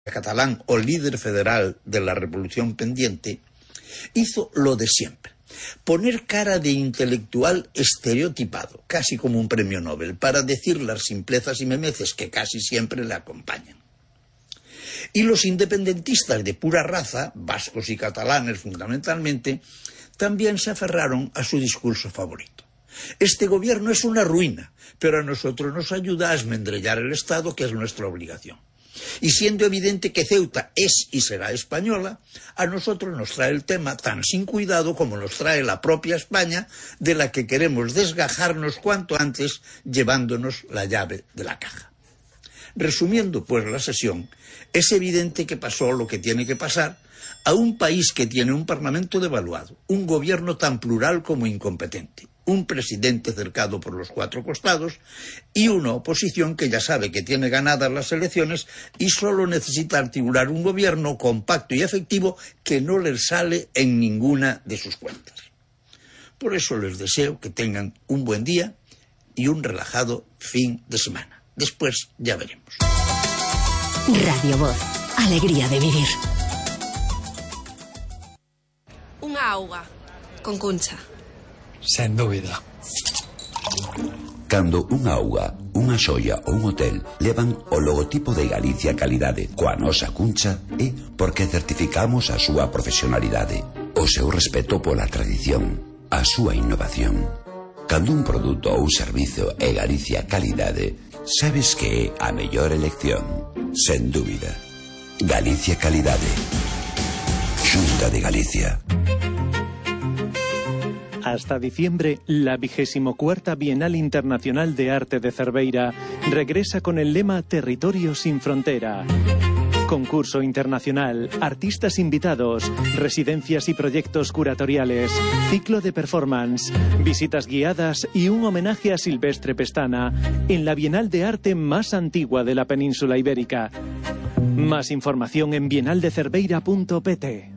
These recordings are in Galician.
catalán o líder federal de la revolución pendiente, hizo lo de siempre: poner cara de intelectual estereotipado, casi como un premio Nobel, para decir las simplezas y memeces que casi siempre le acompañan. Y los independentistas de pura raza, vascos y catalanes fundamentalmente, también se aferraron a su discurso favorito: este gobierno es una ruina, pero a nosotros nos ayuda a esmendrellar el Estado, que es nuestra obligación. Y siendo evidente que Ceuta es y será española, a nosotros nos trae el tema tan sin cuidado como nos trae la propia España, de la que queremos desgajarnos cuanto antes, llevándonos la llave de la caja. Resumiendo pues la sesión, es evidente que pasó lo que tiene que pasar a un país que tiene un parlamento devaluado, un gobierno tan plural como incompetente, un presidente cercado por los cuatro costados y una oposición que ya sabe que tiene ganadas las elecciones y solo necesita articular un gobierno compacto y efectivo que no les sale en ninguna de sus cuentas. Por eso les deseo que tengan un buen día y un relajado fin de semana. Después ya veremos. Radio Voz, alegría de vivir. Unha auga con Cuncha. Sen dúbida. Cando unha auga, unha xoia ou un hotel levan o logotipo de Galicia Calidade coa nosa Cuncha, é porque certificamos a súa profesionalidade, o seu respeto pola tradición, a súa innovación. Cando un produto ou servizo é Galicia Calidade, sabes que é a mellor elección, sen dúbida. Galicia Calidade, Xunta de Galicia. Hasta diciembre, la 24ª Bienal Internacional de Arte de Cerveira regresa con el lema Territorio sin Frontera. Concurso internacional, artistas invitados, residencias y proyectos curatoriales, ciclo de performance, visitas guiadas y un homenaje a Silvestre Pestana en la Bienal de Arte más antigua de la península ibérica. Más información en bienaldecerveira.pt.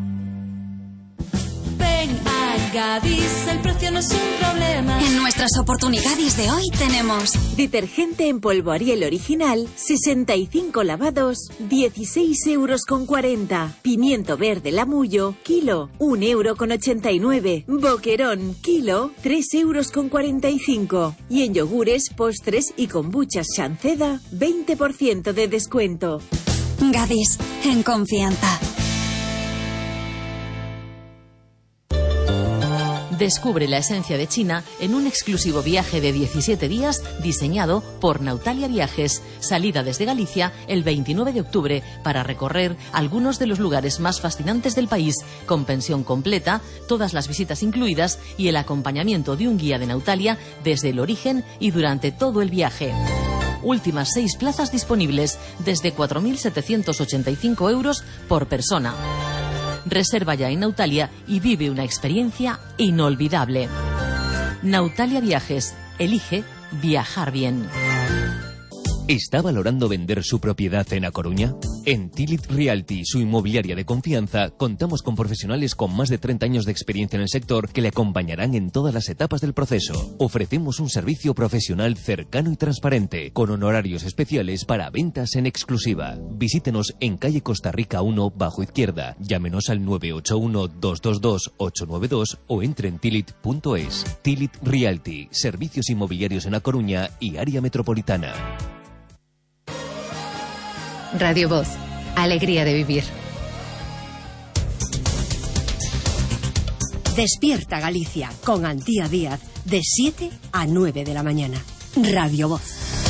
Gadis, el precio no es un problema. En nuestras oportunidades de hoy tenemos detergente en polvo Ariel original, 65 lavados, 16,40 €. Pimiento verde Lamullo, kilo, 1,89 €. Boquerón, kilo, 3,45 €. Y en yogures, postres y kombuchas Chanceda, 20% de descuento. Gadis, en confianza. Descubre la esencia de China en un exclusivo viaje de 17 días diseñado por Nautalia Viajes. Salida desde Galicia el 29 de octubre para recorrer algunos de los lugares más fascinantes del país, con pensión completa, todas las visitas incluidas y el acompañamiento de un guía de Nautalia desde el origen y durante todo el viaje. Últimas 6 plazas disponibles desde 4.785 € por persona. Reserva ya en Nautalia y vive una experiencia inolvidable. Nautalia Viajes. Elige viajar bien. ¿Está valorando vender su propiedad en A Coruña? En Tilit Realty, su inmobiliaria de confianza, contamos con profesionales con más de 30 años de experiencia en el sector que le acompañarán en todas las etapas del proceso. Ofrecemos un servicio profesional cercano y transparente, con honorarios especiales para ventas en exclusiva. Visítenos en calle Costa Rica 1, bajo izquierda. Llámenos al 981-222-892 o entre en tilit.es. Tilit Realty, servicios inmobiliarios en A Coruña y área metropolitana. Radio Voz, alegría de vivir. Despierta Galicia con Antía Díaz de 7 a 9 de la mañana. Radio Voz.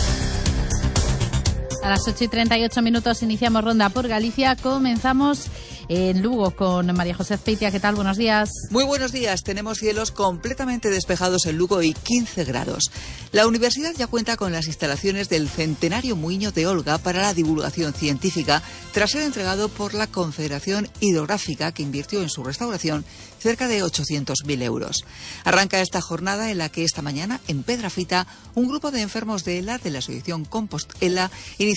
A las 8:38 iniciamos ronda por Galicia. Comenzamos en Lugo con María José Azpeitia. ¿Qué tal? Buenos días. Muy buenos días. Tenemos cielos completamente despejados en Lugo y 15 grados. La universidad ya cuenta con las instalaciones del Centenario Muiño de Olga para la divulgación científica, tras ser entregado por la Confederación Hidrográfica, que invirtió en su restauración cerca de 800.000 euros. Arranca esta jornada en la que esta mañana, en Pedrafita, un grupo de enfermos de ELA, de la Asociación Compost ELA, inició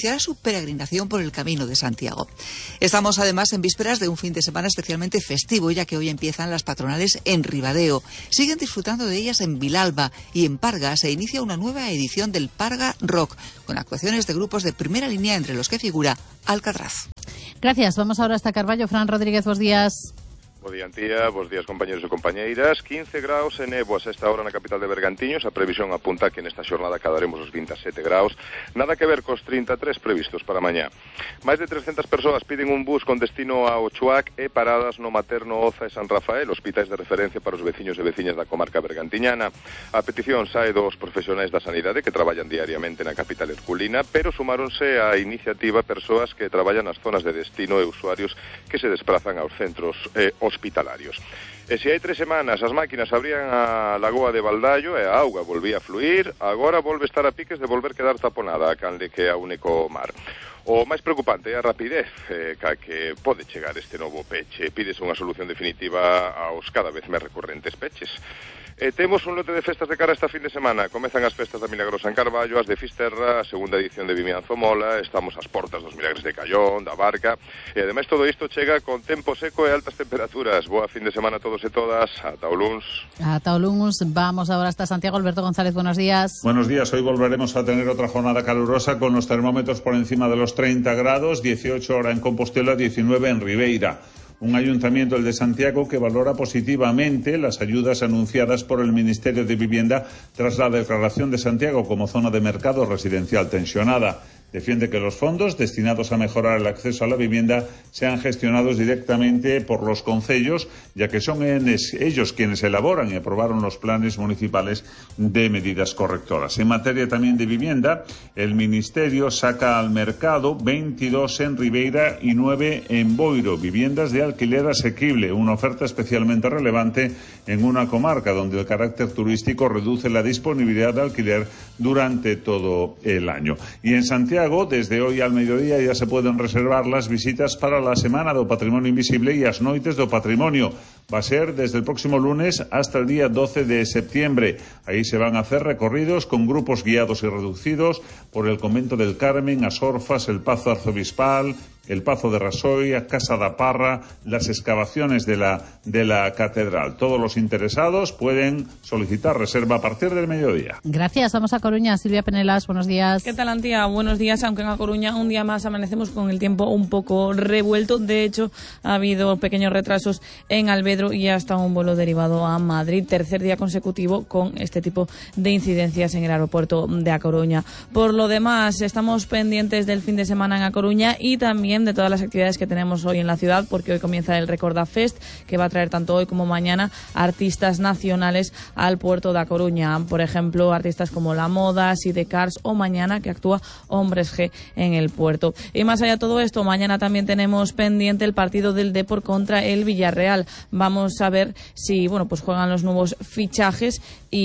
iniciará su peregrinación por el Camino de Santiago. Estamos además en vísperas de un fin de semana especialmente festivo, ya que hoy empiezan las patronales en Ribadeo. Siguen disfrutando de ellas en Vilalba, y en Parga se inicia una nueva edición del Parga Rock, con actuaciones de grupos de primera línea, entre los que figura Alcatraz. Gracias. Vamos ahora hasta Carballo. Fran Rodríguez, buenos días. Bo día, Antía, bos días, compañeros e compañeiras. 15 graus e néboas a esta hora na capital de Bergantiños. A previsión apunta que nesta xornada acadaremos os 27 graus. Nada que ver cos 33 previstos para mañá. Máis de 300 persoas piden un bus con destino ao Chuac e paradas no Materno, Oza e San Rafael, hospitais de referencia para os veciños e veciñas da comarca bergantiñana. A petición sae dos profesionais da sanidade que traballan diariamente na capital herculina, pero sumáronse á iniciativa persoas que traballan nas zonas de destino e usuarios que se desplazan aos centros hospitalarios. E se hai 3 semanas as máquinas abrían a lagoa de Baldallo e a auga volvía a fluir, agora volve estar a piques de volver quedar taponada a canle que é a único mar. O máis preocupante é a rapidez ca que pode chegar este novo peche. Pídese unha solución definitiva aos cada vez máis recurrentes peches. Temos un lote de festas de cara esta fin de semana. Comezan as festas da Milagrosa en Carballo, as de Fisterra, a segunda edición de Vimianzo Mola, estamos ás portas dos Milagres de Callón, da Barca, e ademais todo isto chega con tempo seco e altas temperaturas. Boa fin de semana a todos e todas. Ata o luns. Ata o luns. Vamos ahora hasta Santiago. Alberto González, buenos días. Buenos días. Hoy volveremos a tener otra jornada calurosa con los termómetros por encima de los 30 grados, 18 ahora en Compostela, 19 en Ribeira. Un ayuntamiento, el de Santiago, que valora positivamente las ayudas anunciadas por el Ministerio de Vivienda tras la declaración de Santiago como zona de mercado residencial tensionada. Defiende que los fondos destinados a mejorar el acceso a la vivienda sean gestionados directamente por los concellos, ya que son ellos quienes elaboran y aprobaron los planes municipales de medidas correctoras. En materia también de vivienda, el Ministerio saca al mercado 22 en Ribeira y 9 en Boiro, viviendas de alquiler asequible, una oferta especialmente relevante en una comarca donde el carácter turístico reduce la disponibilidad de alquiler durante todo el año. Y en Santiago, desde hoy al mediodía ya se pueden reservar las visitas para la Semana do Patrimonio Invisible y as Noites do Patrimonio. Va a ser desde el próximo lunes hasta el día 12 de septiembre. Ahí se van a hacer recorridos con grupos guiados y reducidos por el Convento del Carmen, as Orfas, el Pazo Arzobispal, el Pazo de Rasoy, a Casa da Parra, las excavaciones de la catedral. Todos los interesados pueden solicitar reserva a partir del mediodía. Gracias. Vamos a Coruña. Silvia Penelas, buenos días. ¿Qué tal, Antía? Buenos días. Aunque en A Coruña un día más amanecemos con el tiempo un poco revuelto. De hecho, ha habido pequeños retrasos en Alvedro y hasta un vuelo derivado a Madrid. Tercer día consecutivo con este tipo de incidencias en el aeropuerto de A Coruña. Por lo demás, estamos pendientes del fin de semana en A Coruña y también de todas las actividades que tenemos hoy en la ciudad, porque hoy comienza el Recorda Fest, que va a traer tanto hoy como mañana artistas nacionales al puerto de A Coruña. Por ejemplo, artistas como La Moda, Sidecars o mañana que actúa Hombres G en el puerto. Y más allá de todo esto, mañana también tenemos pendiente el partido del Depor contra el Villarreal. Vamos a ver si pues juegan los nuevos fichajes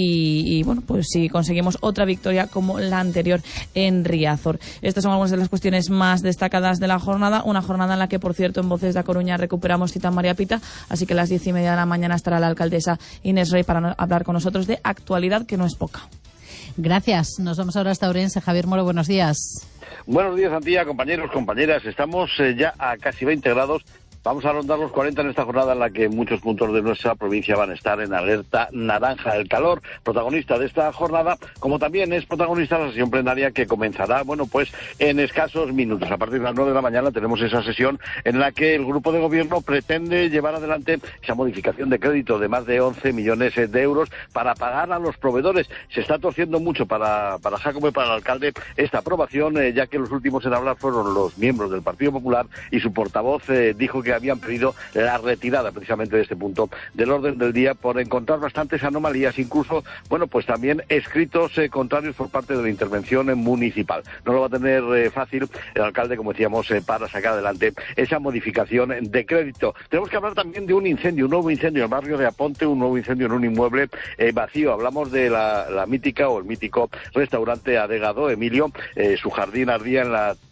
y pues si conseguimos otra victoria como la anterior en Riazor. Estas son algunas de las cuestiones más destacadas de la jornada, una jornada en la que, por cierto, en Voces de A Coruña recuperamos cita a María Pita, así que a las 10:30 de la mañana estará la alcaldesa Inés Rey para hablar con nosotros de actualidad, que no es poca. Gracias. Nos vamos ahora hasta Ourense. Javier Moro, buenos días. Buenos días, Antía, compañeros, compañeras. Estamos ya a casi 20 grados. Vamos a rondar los 40 en esta jornada en la que muchos puntos de nuestra provincia van a estar en alerta naranja. El calor, protagonista de esta jornada, como también es protagonista la sesión plenaria que comenzará, pues en escasos minutos. A partir de las 9 de la mañana tenemos esa sesión en la que el grupo de gobierno pretende llevar adelante esa modificación de crédito de más de 11 millones de euros para pagar a los proveedores. Se está torciendo mucho para Jacobo y para el alcalde esta aprobación, ya que los últimos en hablar fueron los miembros del Partido Popular y su portavoz dijo que habían pedido la retirada precisamente de este punto del orden del día por encontrar bastantes anomalías, incluso, pues también escritos contrarios por parte de la intervención municipal. No lo va a tener fácil el alcalde, como decíamos, para sacar adelante esa modificación de crédito. Tenemos que hablar también de un nuevo incendio en el barrio de Aponte, un nuevo incendio en un inmueble vacío. Hablamos de la mítica o el mítico restaurante Adegado, Emilio. Su jardín ardía en la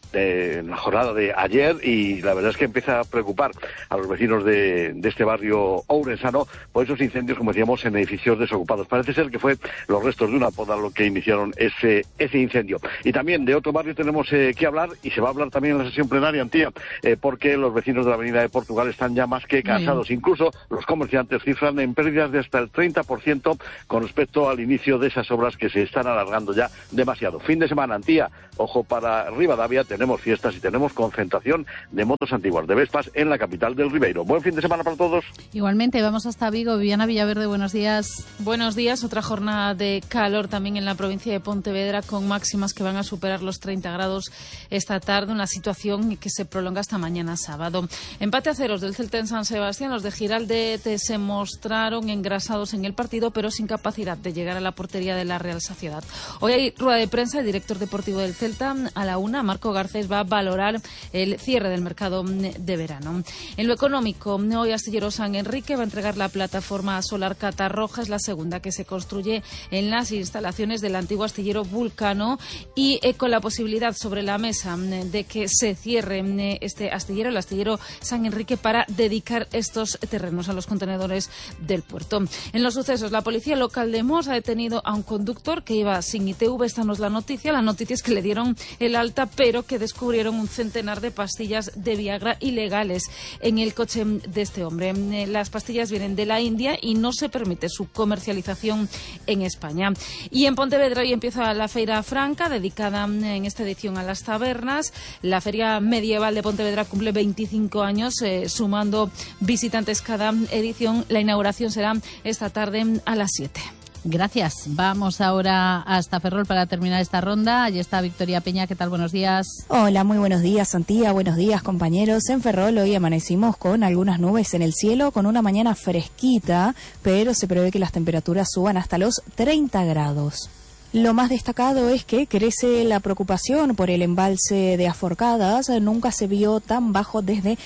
en la jornada de ayer, y la verdad es que empieza a preocupar a los vecinos de este barrio ourensano por esos incendios, como decíamos, en edificios desocupados. Parece ser que fue los restos de una poda lo que iniciaron ese incendio. Y también de otro barrio tenemos que hablar, y se va a hablar también en la sesión plenaria, Antía, porque los vecinos de la Avenida de Portugal están ya más que cansados. Incluso los comerciantes cifran en pérdidas de hasta el 30% con respecto al inicio de esas obras que se están alargando ya demasiado. Fin de semana, Antía, ojo para Rivadavia, tenemos fiestas y tenemos concentración de motos antiguas, de Vespas, en la capital del Ribeiro. Buen fin de semana para todos. Igualmente, vamos hasta Vigo. Viviana Villaverde, buenos días. Buenos días. Otra jornada de calor también en la provincia de Pontevedra, con máximas que van a superar los 30 grados esta tarde, una situación que se prolonga hasta mañana sábado. Empate a ceros del Celta en San Sebastián. Los de Giraldete se mostraron engrasados en el partido, pero sin capacidad de llegar a la portería de la Real Sociedad. Hoy hay rueda de prensa. El director deportivo del Celta, a la 1, Marco Garcés, va a valorar el cierre del mercado de verano. En lo económico, hoy Astillero San Enrique va a entregar la plataforma solar Catarroja, es la segunda que se construye en las instalaciones del antiguo astillero Vulcano, y con la posibilidad sobre la mesa de que se cierre este astillero, el astillero San Enrique, para dedicar estos terrenos a los contenedores del puerto. En los sucesos, la policía local de Mos ha detenido a un conductor que iba sin ITV. Esta no es la noticia. La noticia es que le dieron el alta, pero que descubrieron un centenar de pastillas de Viagra ilegales en el coche de este hombre. Las pastillas vienen de la India y no se permite su comercialización en España. Y en Pontevedra hoy empieza la Feira Franca, dedicada en esta edición a las tabernas. La Feria Medieval de Pontevedra cumple 25 años, sumando visitantes cada edición. La inauguración será esta tarde a las 7. Gracias. Vamos ahora hasta Ferrol para terminar esta ronda. Allí está Victoria Peña. ¿Qué tal? Buenos días. Hola, muy buenos días, Antía. Buenos días, compañeros. En Ferrol hoy amanecimos con algunas nubes en el cielo, con una mañana fresquita, pero se prevé que las temperaturas suban hasta los 30 grados. Lo más destacado es que crece la preocupación por el embalse de Aforcadas. Nunca se vio tan bajo desde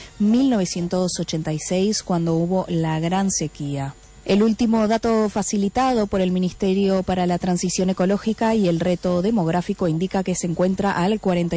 1986, cuando hubo la gran sequía. El último dato facilitado por el Ministerio para la Transición Ecológica y el Reto Demográfico indica que se encuentra al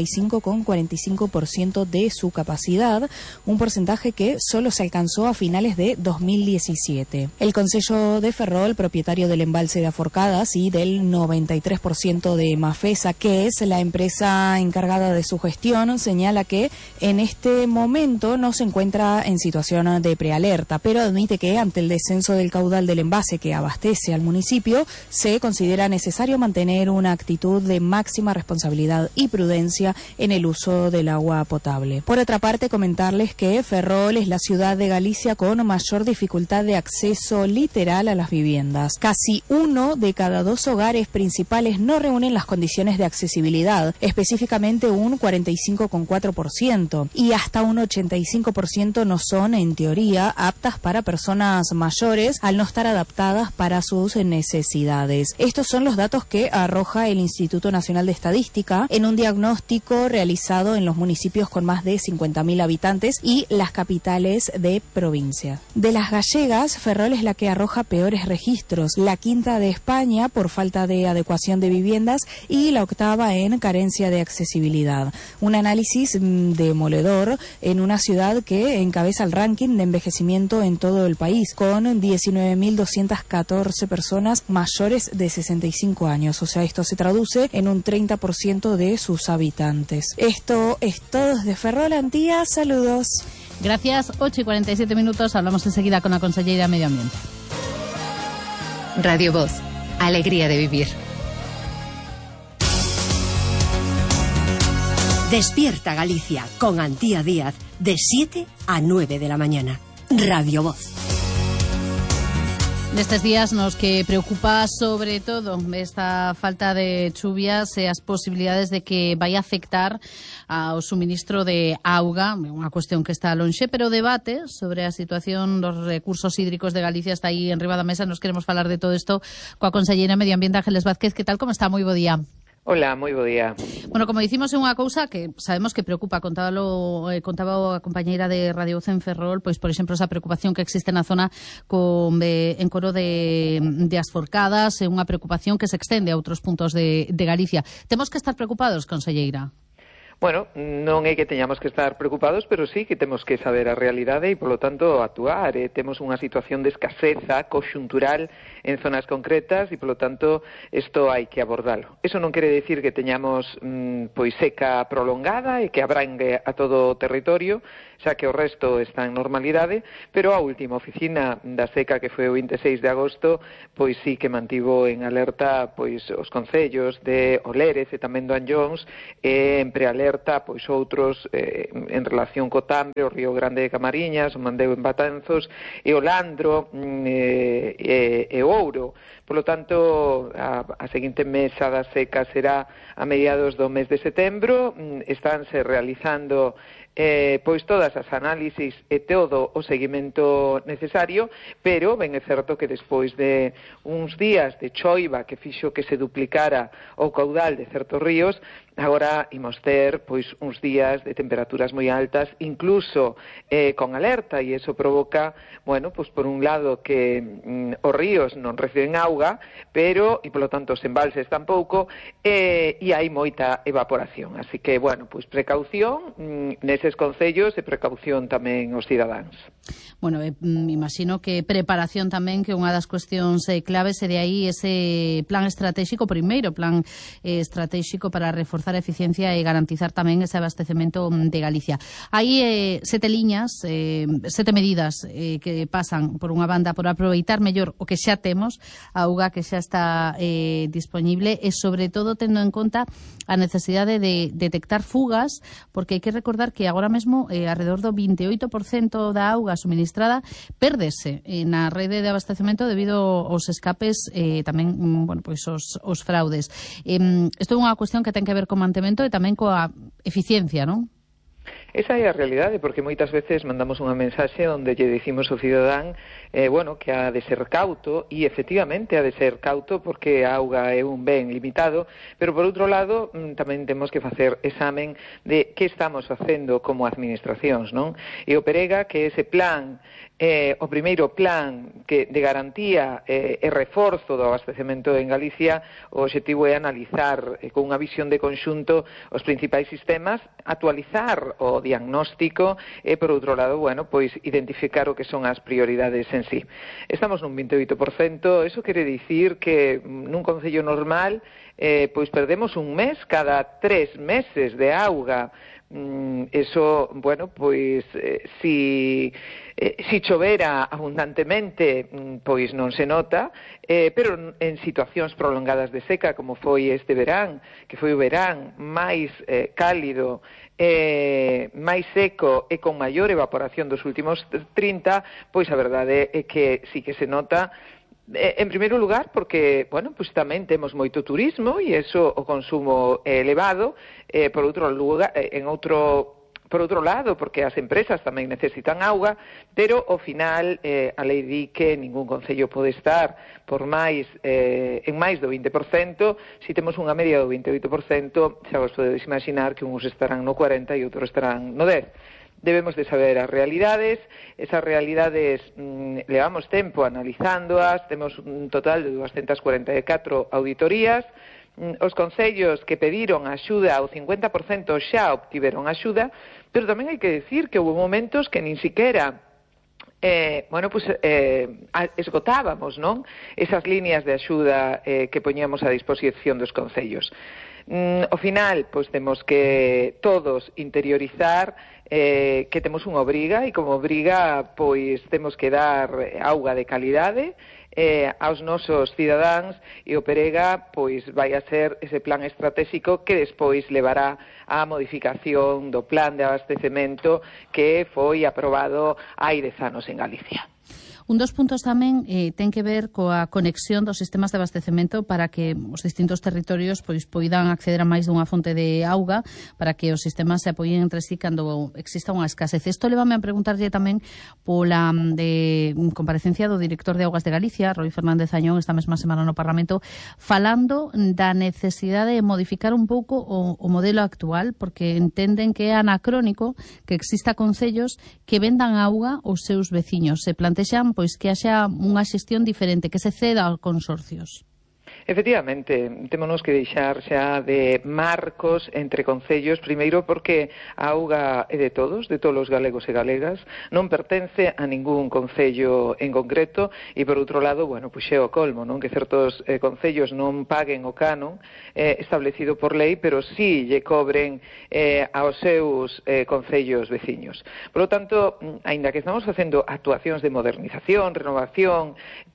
45,45% de su capacidad, un porcentaje que solo se alcanzó a finales de 2017. El Concello de Ferrol, propietario del embalse de Aforcadas y del 93% de Mafesa, que es la empresa encargada de su gestión, señala que en este momento no se encuentra en situación de prealerta, pero admite que ante el descenso del caudal del envase que abastece al municipio, se considera necesario mantener una actitud de máxima responsabilidad y prudencia en el uso del agua potable. Por otra parte, comentarles que Ferrol es la ciudad de Galicia con mayor dificultad de acceso literal a las viviendas. Casi 1 de cada 2 hogares principales no reúnen las condiciones de accesibilidad, específicamente un 45,4%, y hasta un 85% no son, en teoría, aptas para personas mayores, al no estar adaptadas para sus necesidades. Estos son los datos que arroja el Instituto Nacional de Estadística en un diagnóstico realizado en los municipios con más de 50.000 habitantes y las capitales de provincia. De las gallegas, Ferrol es la que arroja peores registros, la quinta de España por falta de adecuación de viviendas y la octava en carencia de accesibilidad. Un análisis demoledor en una ciudad que encabeza el ranking de envejecimiento en todo el país, con 19.214 personas mayores de 65 años. O sea, esto se traduce en un 30% de sus habitantes. Esto es todo desde Ferrol, Antía. Saludos. Gracias. 8:47. Hablamos enseguida con la consellera de Medio Ambiente. Radio Voz. Alegría de vivir. Despierta Galicia con Antía Díaz de 7 a 9 de la mañana. Radio Voz. Nestes días nos que preocupa sobre todo esta falta de chuvias e as posibilidades de que vai afectar ao suministro de auga, unha cuestión que está lonxe, pero o debate sobre a situación dos recursos hídricos de Galicia está aí en riba da mesa. Nos queremos falar de todo isto coa conselleira de Medio Ambiente, Ángeles Vázquez. Que tal, como está? Moi bo día. Hola, moi bo día. Bueno, como dicimos, é unha cousa que sabemos que preocupa. Contaba a compañeira de Radio Voz en Ferrol, pois, por exemplo, esa preocupación que existe na zona en Coro de Asforcadas, é unha preocupación que se extende a outros puntos de Galicia. Temos que estar preocupados, conselleira? Bueno, non é que teñamos que estar preocupados, pero sí que temos que saber a realidade e, polo tanto, actuar. Temos unha situación de escaseza conxuntural en zonas concretas e, polo tanto, isto hai que abordalo. Eso non quere decir que teñamos pois seca prolongada e que abrangue a todo o territorio, xa que o resto está en normalidade, pero a última oficina da seca, que foi o 26 de agosto, pois sí que mantivo en alerta pois os concellos de Oleres e tamén do Anllóns, en prealerta pois outros en relación co Tambre, o Río Grande de Camariñas, o Mandeo en Batanzos e o Landro e o Ouro. Por lo tanto, a seguinte mesa da seca será a mediados do mes de setembro. Estánse realizando pois todas as análisis e todo o seguimento necesario, pero ben é certo que despois de uns días de choiva que fixo que se duplicara o caudal de certos ríos, agora imos ter pois uns días de temperaturas moi altas, incluso con alerta, e eso provoca, bueno, pois por un lado que os ríos non reciben auga, pero, e polo tanto os embalses tampouco, e hai moita evaporación. Así que, bueno, pois precaución neses concellos e precaución tamén os cidadáns. Bueno, imagino que preparación tamén, que unha das cuestións claves é de aí ese plan estratégico, primeiro plan estratégico para reforzar a eficiencia e garantizar tamén ese abastecemento de Galicia. Hai 7 liñas, 7 medidas que pasan, por unha banda, por aproveitar mellor o que xa temos, a auga que xa está disponible, e sobre todo tendo en conta a necesidade de detectar fugas, porque hai que recordar que agora mesmo alrededor do 28% da auga suministrada pérdese na rede de abastecemento debido aos escapes tamén, bueno, pois os fraudes. Isto é unha cuestión que ten que ver co mantemento e tamén coa eficiencia, non? Esa é a realidade, porque moitas veces mandamos unha mensaxe onde lle dicimos ao cidadán bueno, que ha de ser cauto, e efectivamente ha de ser cauto porque a auga é un ben limitado, pero por outro lado tamén temos que facer examen de que estamos facendo como administracións, non? E o Perega, que ese plan, o primeiro plan que de garantía e reforzo do abastecemento en Galicia, o obxectivo é analizar con unha visión de conxunto os principais sistemas, actualizar o diagnóstico e, por outro lado, bueno, pois identificar o que son as prioridades en sí. Estamos nun 28%, eso quere dicir que nun concello normal pois perdemos un mes cada 3 meses de auga. Eso, bueno, pois si chovera abundantemente, pois non se nota, pero en situacións prolongadas de seca, como foi este verán, que foi o verán máis cálido, máis seco e con maior evaporación dos últimos 30, pois a verdade é que sí que se nota. En primeiro lugar, porque, bueno, pues tamén temos moito turismo e eso o consumo é elevado, por outro lugar, por outro lado, porque as empresas tamén necesitan auga, pero ao final a lei di que ningún concello pode estar por máis en máis do 20%, se temos unha media do 28%, xa vos podedes imaginar que uns estarán no 40 e outros estarán no 10. Debemos de saber as realidades, esas realidades levamos tempo analizándoas, temos un total de 244 auditorías, os concellos que pediron axuda ao 50% xa obtiveron axuda, pero tamén hai que decir que houve momentos que nin siquiera bueno, pues esgotábamos, non? Esas líneas de axuda que poñíamos a disposición dos concellos. Ao final, pois temos que todos interiorizar que temos unha obriga, e como obriga, pois temos que dar auga de calidade aos nosos cidadáns, e o Perega pois vai a ser ese plan estratégico que despois levará á modificación do plan de abastecemento que foi aprobado hai 10 anos en Galicia. Un dos puntos tamén ten que ver coa conexión dos sistemas de abastecemento para que os distintos territorios pois poidan acceder a máis dunha fonte de auga, para que os sistemas se apoien entre sí cando exista unha escasez. Isto levame a preguntarlle tamén pola comparecencia do director de Augas de Galicia, Roi Fernández Añón, esta mesma semana no Parlamento, falando da necesidade de modificar un pouco o modelo actual, porque entenden que é anacrónico que exista concellos que vendan auga aos seus veciños. Se plantexan pois que haxa unha xestión diferente, que se ceda aos consorcios. Efectivamente, témonos que deixar xa de marcos entre concellos, primeiro porque a auga é de todos os galegos e galegas, non pertence a ningún concello en concreto, e por outro lado, bueno, pois é o colmo, non? Que certos concellos non paguen o canon establecido por lei, pero sí lle cobren aos seus concellos veciños. Por lo tanto, aínda que estamos facendo actuacións de modernización, renovación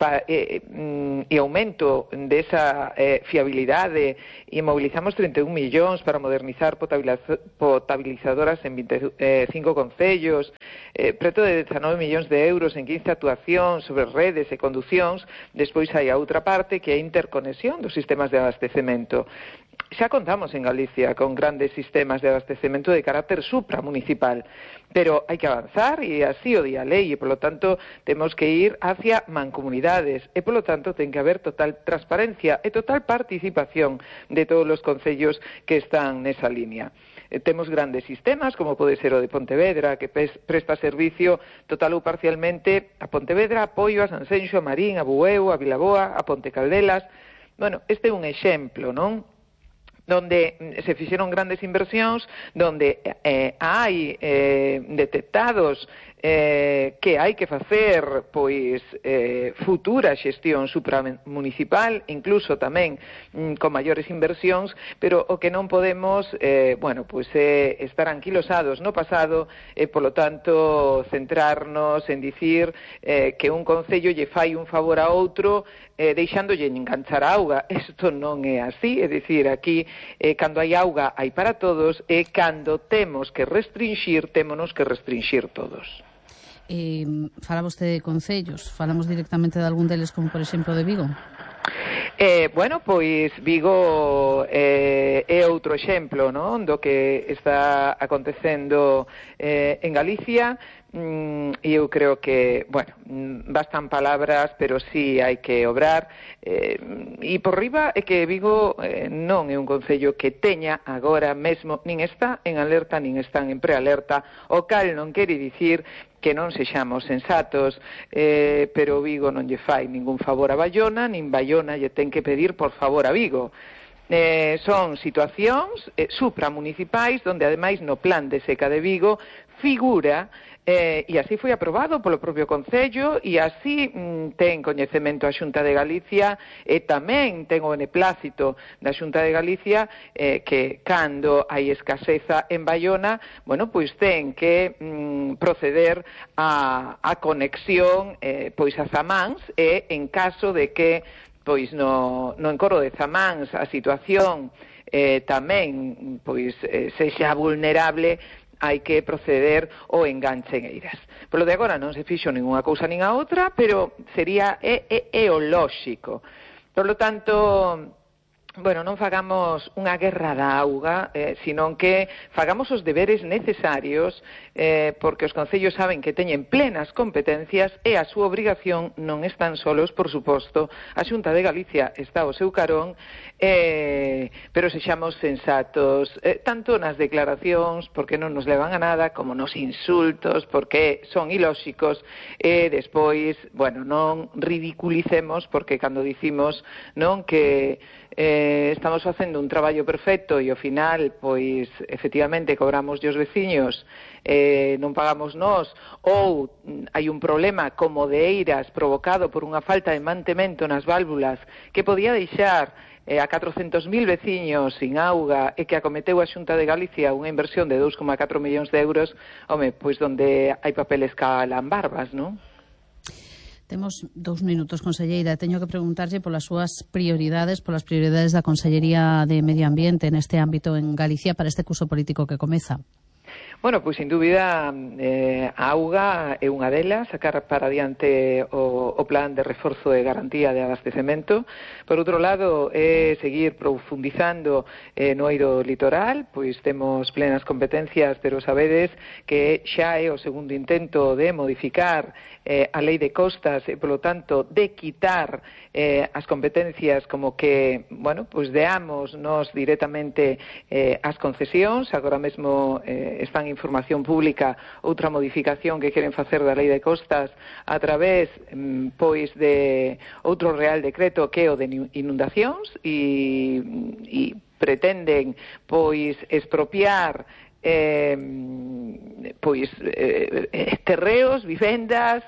e aumento desa fiabilidade e mobilizamos 31 millóns para modernizar potabilizadoras en 25 concellos, preto de 19 millóns de euros en 15 actuacións sobre redes e conducións. Despois hai a outra parte que é a interconexión dos sistemas de abastecemento. Xa contamos en Galicia con grandes sistemas de abastecemento de carácter supramunicipal, pero hai que avanzar e así o di a lei, e polo tanto temos que ir hacia mancomunidades e polo tanto ten que haber total transparencia e total participación de todos os concellos que están nesa línea. Temos grandes sistemas, como pode ser o de Pontevedra, que presta servicio total ou parcialmente a Pontevedra, a Poio, a Sanxenxo, a Marín, a Bueu, a Vilaboa, a Ponte Caldelas. Bueno, este é un exemplo, non? Donde se fixeron grandes inversións, donde hai detectados que hai que facer pois futura xestión supramunicipal, incluso tamén con maiores inversións, pero o que non podemos bueno, pois estar anquilosados no pasado e polo tanto centrarnos en dicir que un concello lle fai un favor a outro deixándolle enganchar a auga. Isto non é así, é dicir, aquí cando hai auga hai para todos e cando temos que restringir, témonos que restringir todos. Fala vostede de concellos, falamos directamente de algún deles, como por exemplo de Vigo? Bueno, pois Vigo é outro exemplo, non? Do que está acontecendo en Galicia. E eu creo que, bueno, bastan palabras, pero sí hai que obrar, e por riba é que Vigo non é un concello que teña agora mesmo, nin está en alerta, nin están en prealerta, o cal non quere dicir que non sexamos sensatos, pero Vigo non lle fai ningún favor a Baiona, nin Baiona lle ten que pedir por favor a Vigo. Son situacións supramunicipais donde ademais no plan de seca de Vigo figura e así foi aprobado polo propio Concello e así ten coñecemento a Xunta de Galicia e tamén ten o beneplácito da Xunta de Galicia que cando hai escaseza en Baiona, bueno, pois ten que proceder a conexión pois a Zamáns e en caso de que pois no encoro de Zamáns a situación tamén pois sexa vulnerable, hai que proceder ao enganche en Eiras. Polo de agora non se fixo ninguna cousa nin a outra, pero sería o lóxico. Por lo tanto, bueno, non fagamos unha guerra da auga, senón que fagamos os deberes necesarios, porque os concellos saben que teñen plenas competencias e a súa obrigación non están solos, por suposto. A Xunta de Galicia está ao seu carón, pero sexamos sensatos, tanto nas declaracións, porque non nos levan a nada, como nos insultos, porque son ilóxicos, e despois, bueno, non ridiculicemos, porque cando dicimos non que estamos facendo un traballo perfecto e ao final, pois, efectivamente, cobramos os veciños, non pagamos nós, ou hai un problema como de Eiras provocado por unha falta de mantemento nas válvulas que podía deixar a 400.000 veciños sin auga e que acometeu a Xunta de Galicia unha inversión de 2,4 millóns de euros, home, pois donde hai papeles calan barbas, non? Temos 2 minutos, conselleira. Teño que preguntarlle polas súas prioridades, polas prioridades da Consellería de Medio Ambiente neste ámbito en Galicia para este curso político que comeza. Bueno, pois, sin dúbida, a auga é unha delas, sacar para adiante o plan de reforzo de garantía de abastecemento. Por outro lado, seguir profundizando no eido litoral, pois temos plenas competencias, pero sabedes que xa é o segundo intento de modificar a lei de costas e, polo tanto, de quitar as competencias como que, bueno, pois deamos nos directamente as concesións. Agora mesmo están información pública outra modificación que queren facer da Lei de Costas a través pois de outro Real Decreto que é o de inundacións e pretenden pois expropiar terreos, vivendas,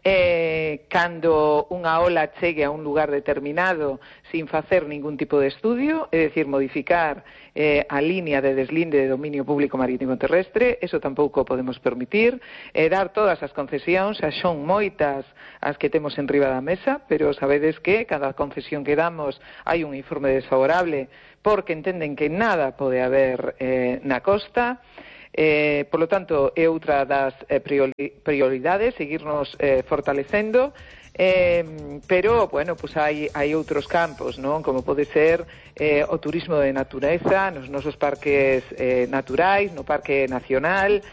cando unha ola chegue a un lugar determinado sin facer ningún tipo de estudio, é dicir, modificar a línea de deslinde de dominio público marítimo terrestre, eso tampouco podemos permitir, dar todas as concesións, son moitas as que temos en riba da mesa, pero sabedes que cada concesión que damos hai un informe desfavorable porque entenden que nada pode haber na costa. Por lo tanto, é outra das prioridades, seguirnos fortalecendo, pero, bueno, pues hai outros campos, non? Como pode ser o turismo de natureza nos nosos parques naturais, no Parque Nacional,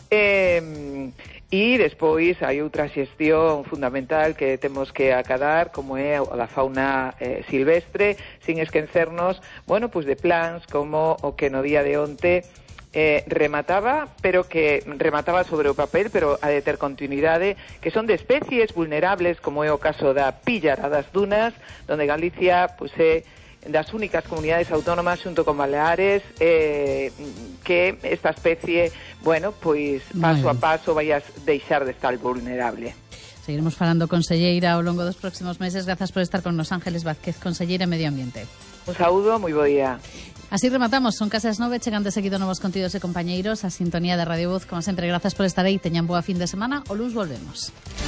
e despois hai outra xestión fundamental que temos que acadar, como é a da fauna silvestre, sin esquecernos, bueno, pues de plans como o que no día de onte remataba, pero que remataba sobre o papel, pero ha de ter continuidade, que son de especies vulnerables, como é o caso da píllara das dunas, donde Galicia, pues, é das únicas comunidades autónomas xunto con Baleares que esta especie, bueno, pois paso a paso vai a deixar de estar vulnerable. Seguiremos falando, conselleira, ao longo dos próximos meses. Grazas por estar con nos. Ángeles Vázquez, conselleira de Medio Ambiente. Un saúdo, moi bo día. Así rematamos, son case as 9, chegan de seguido novos contidos e compañeiros, a sintonía de Radio Voz. Como sempre, grazas por estar aí, teñan boa fin de semana, o luns volvemos.